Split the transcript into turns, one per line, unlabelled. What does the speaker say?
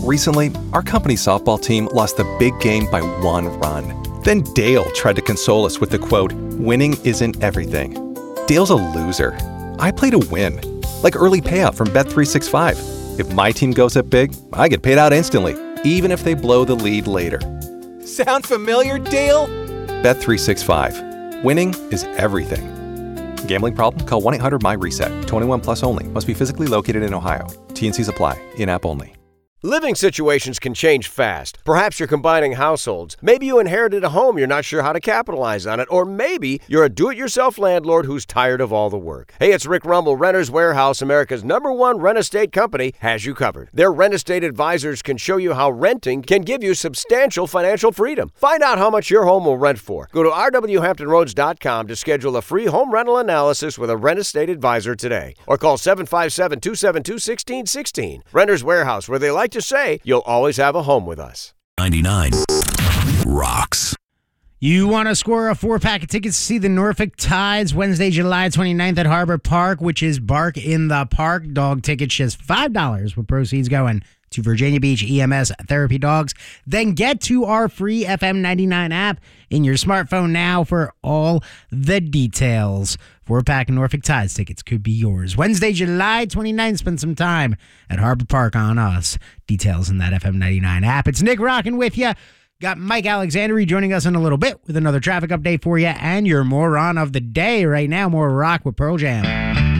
Recently, our company softball team lost the big game by 1 run. Then Dale tried to console us with the quote, "Winning isn't everything." Dale's a loser. I play to win. Like early payout from Bet365. If my team goes up big, I get paid out instantly, even if they blow the lead later. Sound familiar, Dale? Bet365. Winning is everything. Gambling problem? Call 1-800-MY-RESET. 21 plus only. Must be physically located in Ohio. T&Cs apply. In-app only.
Living situations can change fast. Perhaps you're combining households. Maybe you inherited a home you're not sure how to capitalize on it. Or maybe you're a do-it-yourself landlord who's tired of all the work. Hey, it's Rick Rumble. Renters Warehouse, America's #1 rent estate company, has you covered. Their rent estate advisors can show you how renting can give you substantial financial freedom. Find out how much your home will rent for. Go to rwhamptonroads.com to schedule a free home rental analysis with a rent estate advisor today. Or call 757-272-1616. Renters Warehouse, where they like to say you'll always have a home with us.
99 rocks.
You want to score a 4-pack of tickets to see the Norfolk Tides Wednesday, July 29th at Harbor Park, which is Bark in the Park. Dog tickets just $5 with proceeds going to Virginia Beach EMS Therapy Dogs. Then get to our free FM 99 app in your smartphone now for all the details. 4-pack Norfolk Tides tickets could be yours. Wednesday, July 29th. Spend some time at Harbor Park on us. Details in that FM 99 app. It's Nick rocking with you. Got Mike Alexander joining us in a little bit with another traffic update for you and your moron of the day right now. More rock with Pearl Jam.